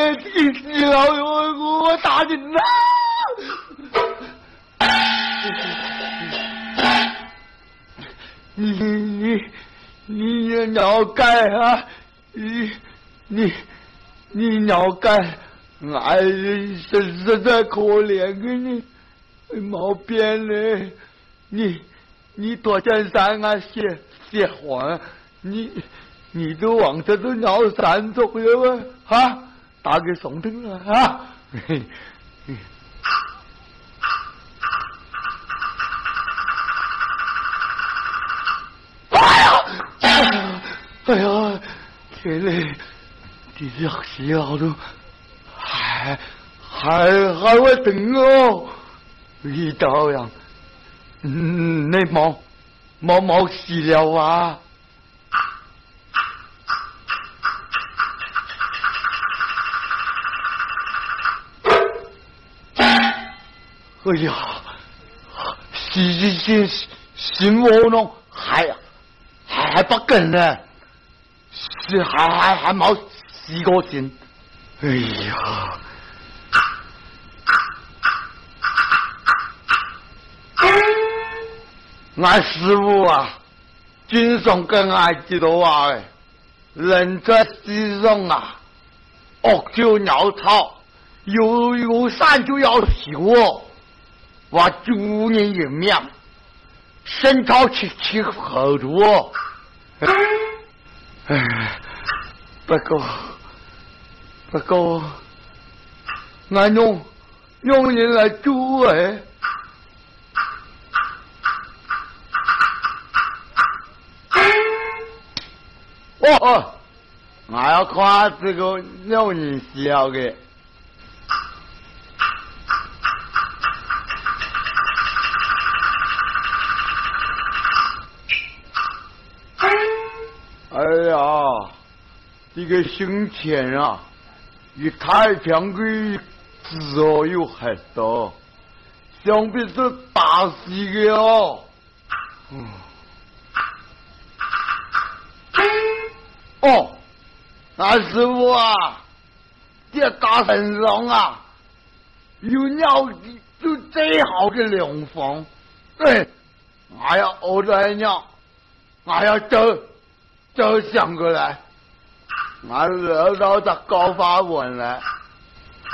你老我打你了！你脑盖啊！你脑盖，俺实在可怜啊你，毛边嘞，你多见山啊谢黄，你都往这都鸟山走了啊！打给松灯了啊！哎呀，天嘞！你这洗脑都还会等哦！一刀样，你冇洗了啊！哎呀，洗我弄还不跟呢，是还冇洗过身，哎呀！俺师傅啊，经常跟俺知道话诶，人在世上啊，恶就鸟草，有善就要修哦。我主人人命，身朝七合主哦。唉，不过，俺用人来做诶。哦，我要看这个有人笑的。哎呀，这个胸前啊，与太平的字哦有很多，想必是大戏的哦。哦，俺师傅啊，这大身上啊，有鸟就最好的良方。对，我要熬着鸟，我要走向过来，我惹到这高发文了。